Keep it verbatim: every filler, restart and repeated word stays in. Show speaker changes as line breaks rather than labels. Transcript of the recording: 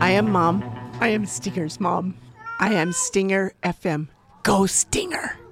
I am Mom. I am Stinger's mom. I am Stinger F M. Go Stinger!